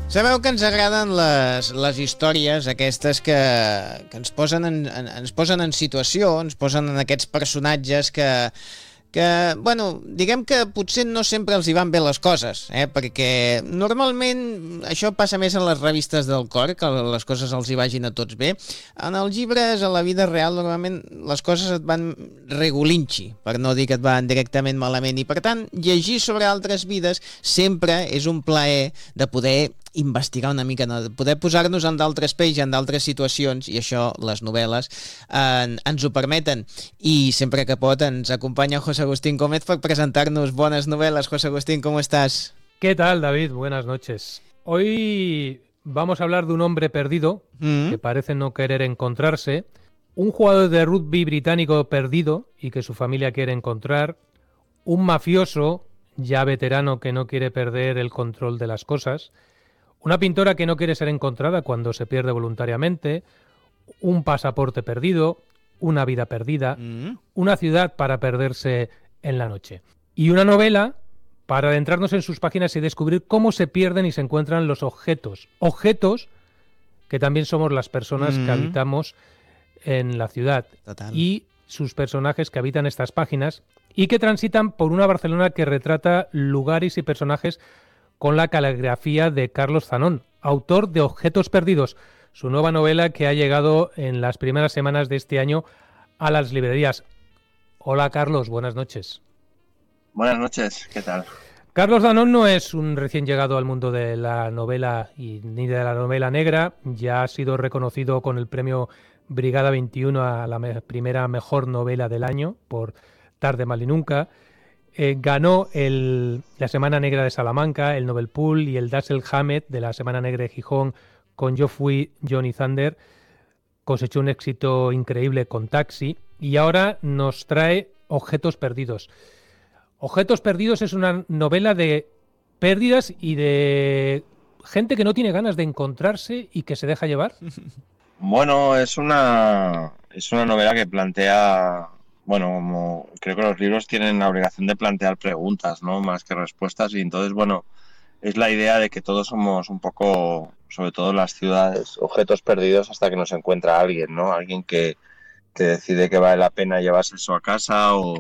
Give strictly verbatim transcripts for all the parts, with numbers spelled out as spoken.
Sabeu que ens agraden les, les històries aquestes que, que ens, posen en, en, ens posen en situació, ens posen en aquests personatges que, que, bueno, diguem que potser no sempre els hi van bé les coses, eh? Perquè normalment això passa més en les revistes del cor, que les coses els hi vagin a tots bé. En els llibres, a la vida real, normalment les coses et van regulinxi, per no dir que et van directament malament, i per tant, llegir sobre altres vides sempre és un plaer de poder investigar una mica, no? De poder posar-nos en d'altres pells, en d'altres situacions, i això les novel·les eh, ens ho permeten. I sempre que pot ens acompanya José Agustín Gómez per presentar-nos bones novelas. José Agustín, ¿cómo estás? ¿Qué tal, David? Buenas noches. Hoy vamos a hablar de un hombre perdido mm-hmm. que parece no querer encontrarse, un jugador de rugby británico perdido y que su familia quiere encontrar, un mafioso ya veterano que no quiere perder el control de las cosas, una pintora que no quiere ser encontrada cuando se pierde voluntariamente, un pasaporte perdido, una vida perdida, mm. una ciudad para perderse en la noche. Y una novela para adentrarnos en sus páginas y descubrir cómo se pierden y se encuentran los objetos. Objetos que también somos las personas mm. que habitamos en la ciudad. Total. Y sus personajes que habitan estas páginas y que transitan por una Barcelona que retrata lugares y personajes con la caligrafía de Carlos Zanón, autor de Objetos Perdidos, su nueva novela que ha llegado en las primeras semanas de este año a las librerías. Hola, Carlos, buenas noches. Buenas noches, ¿qué tal? Carlos Zanón no es un recién llegado al mundo de la novela y ni de la novela negra, ya ha sido reconocido con el premio Brigada veintiuno a la me- primera mejor novela del año por Tarde, Mal y Nunca. Eh, ganó el, la Semana Negra de Salamanca, el Nobel Pool y el Dashiell Hammett de la Semana Negra de Gijón con Yo Fui, Johnny Thunder. Cosechó un éxito increíble con Taxi y ahora nos trae Objetos Perdidos. Objetos Perdidos es una novela de pérdidas y de gente que no tiene ganas de encontrarse y que se deja llevar. Bueno, es una, es una novela que plantea... Bueno, como creo que los libros tienen la obligación de plantear preguntas, ¿no? Más que respuestas, y entonces, bueno, es la idea de que todos somos un poco, sobre todo en las ciudades, objetos perdidos hasta que nos encuentra alguien, ¿no? Alguien que, que decide que vale la pena llevarse eso a casa o,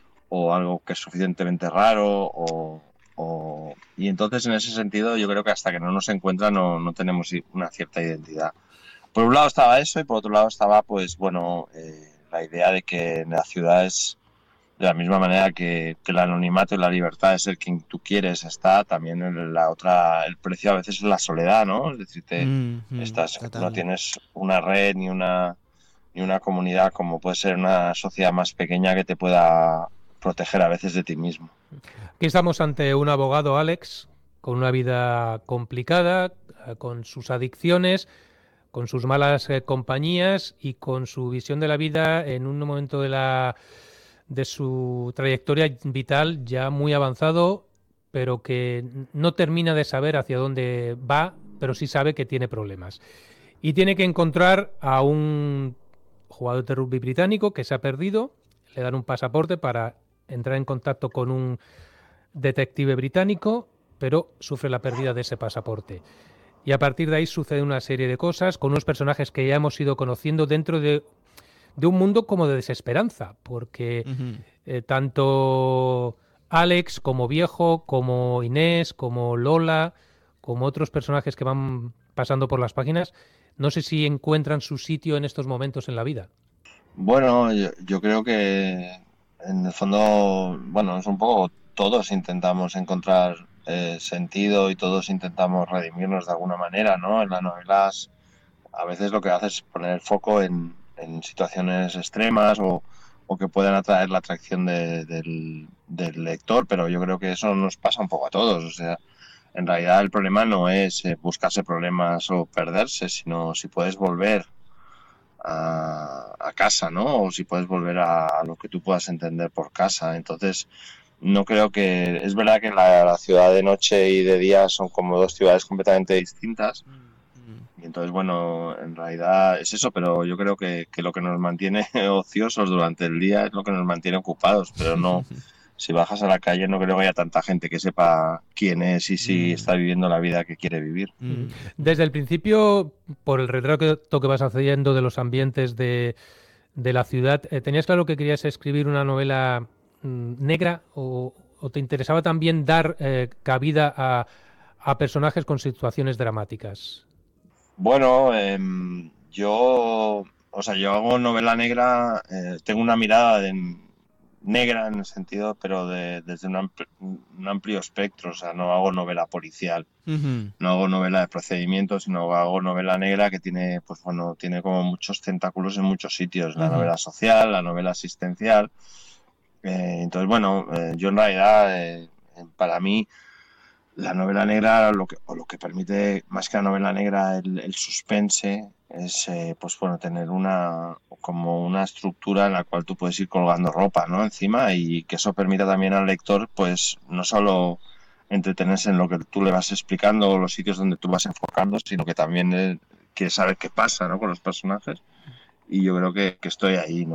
o algo que es suficientemente raro o, o... Y entonces, en ese sentido, yo creo que hasta que no nos encuentra no, no tenemos una cierta identidad. Por un lado estaba eso y por otro lado estaba, pues, bueno... Eh, la idea de que en las ciudades, de la misma manera que, que el anonimato y la libertad de ser quien tú quieres está, también en la otra, el precio a veces es la soledad, ¿no? Es decir, te, mm-hmm, estás, no tienes una red ni una, ni una comunidad como puede ser una sociedad más pequeña que te pueda proteger a veces de ti mismo. Aquí estamos ante un abogado, Alex, con una vida complicada, con sus adicciones, con sus malas eh, compañías y con su visión de la vida en un momento de la de su trayectoria vital ya muy avanzado, pero que no termina de saber hacia dónde va, pero sí sabe que tiene problemas. Y tiene que encontrar a un jugador de rugby británico que se ha perdido, le dan un pasaporte para entrar en contacto con un detective británico, pero sufre la pérdida de ese pasaporte. Y a partir de ahí sucede una serie de cosas con unos personajes que ya hemos ido conociendo dentro de, de un mundo como de desesperanza, porque uh-huh. eh, tanto Alex como Viejo, como Inés, como Lola, como otros personajes que van pasando por las páginas, no sé si encuentran su sitio en estos momentos en la vida. Bueno, yo, yo creo que en el fondo, bueno, es un poco todos intentamos encontrar Eh, sentido y todos intentamos redimirnos de alguna manera, ¿no? En las novelas a veces lo que hace es poner el foco en, en situaciones extremas o, o que puedan atraer la atracción de, del, del lector, pero yo creo que eso nos pasa un poco a todos. O sea, en realidad el problema no es eh, buscarse problemas o perderse, sino si puedes volver a, a casa, ¿no? O si puedes volver a, a lo que tú puedas entender por casa. Entonces, no creo que... Es verdad que la, la ciudad de noche y de día son como dos ciudades completamente distintas. Mm-hmm. Y entonces, bueno, en realidad es eso, pero yo creo que, que lo que nos mantiene ociosos durante el día es lo que nos mantiene ocupados, pero no, si bajas a la calle no creo que haya tanta gente que sepa quién es y si mm. está viviendo la vida que quiere vivir. Mm. Desde el principio, por el retrato que vas haciendo de los ambientes de, de la ciudad, eh, ¿tenías claro que querías escribir una novela mm, negra o, o te interesaba también dar eh, cabida a, a personajes con situaciones dramáticas? Bueno, eh, yo, o sea, yo hago novela negra, eh, tengo una mirada de, negra en el sentido, pero de, desde un, ampli, un amplio espectro, o sea, no hago novela policial, uh-huh. no hago novela de procedimientos, sino hago novela negra que tiene, pues bueno, tiene como muchos tentáculos en muchos sitios, la uh-huh. novela social, la novela asistencial, eh, entonces, bueno, eh, yo en realidad, eh, para mí, la novela negra, lo que, o lo que permite más que la novela negra, el, el suspense, es eh, pues bueno, tener una como una estructura en la cual tú puedes ir colgando ropa, ¿no? Encima, y que eso permita también al lector, pues no solo entretenerse en lo que tú le vas explicando o los sitios donde tú vas enfocando, sino que también eh, quiere saber qué pasa, ¿no? Con los personajes. Y yo creo que, que estoy ahí, ¿no?